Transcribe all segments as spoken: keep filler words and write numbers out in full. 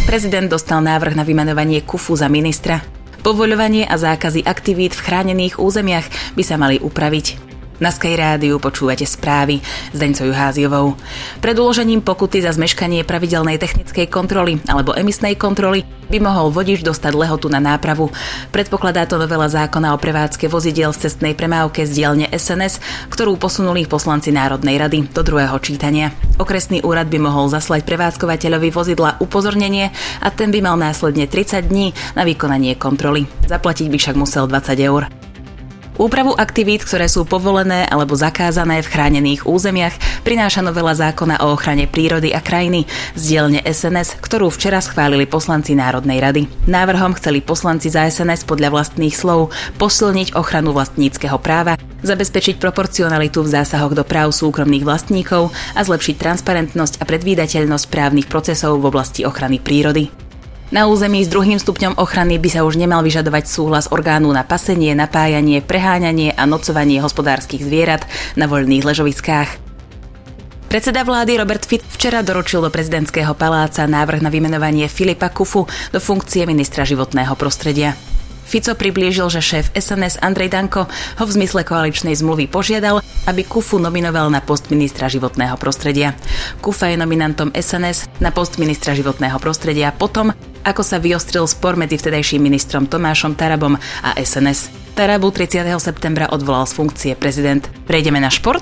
Prezident dostal návrh na vymenovanie Kufu za ministra. Povoľovanie a zákazy aktivít v chránených územiach by sa mali upraviť. Na Sky rádiu počúvate správy s Deňcou Juháziovou. Pred uložením pokuty za zmeškanie pravidelnej technickej kontroly alebo emisnej kontroly by mohol vodič dostať lehotu na nápravu. Predpokladá to novela zákona o prevádzke vozidiel v cestnej premávke z dielne es en es, ktorú posunuli poslanci Národnej rady do druhého čítania. Okresný úrad by mohol zaslať prevádzkovateľovi vozidla upozornenie a ten by mal následne tridsať dní na vykonanie kontroly. Zaplatiť by však musel dvadsať eur. Úpravu aktivít, ktoré sú povolené alebo zakázané v chránených územiach, prináša novela zákona o ochrane prírody a krajiny z dielne es en es, ktorú včera schválili poslanci Národnej rady. Návrhom chceli poslanci za es en es podľa vlastných slov posilniť ochranu vlastníckeho práva, zabezpečiť proporcionalitu v zásahoch do práv súkromných vlastníkov a zlepšiť transparentnosť a predvídateľnosť právnych procesov v oblasti ochrany prírody. Na území s druhým stupňom ochrany by sa už nemal vyžadovať súhlas orgánu na pasenie, napájanie, preháňanie a nocovanie hospodárskych zvierat na voľných ležoviskách. Predseda vlády Robert Fico včera doručil do prezidentského paláca návrh na vymenovanie Filipa Kufu do funkcie ministra životného prostredia. Fico priblížil, že šéf es en es Andrej Danko ho v zmysle koaličnej zmluvy požiadal, aby Kufu nominoval na post ministra životného prostredia. Kufa je nominantom es en es na post ministra životného prostredia potom, ako sa vyostril spor medzi vtedajším ministrom Tomášom Tarabom a es en es. Tarabu tridsiateho septembra odvolal z funkcie prezident. Prejdeme na šport?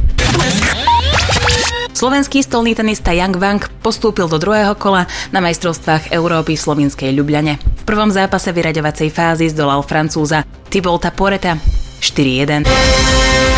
Slovenský stolný tenista Yang Wang postúpil do druhého kola na majstrovstvách Európy v slovinskej Ljubljane. V prvom zápase vyraďovacej fázy zdolal Francúza Thibaulta Porreta štyri jeden.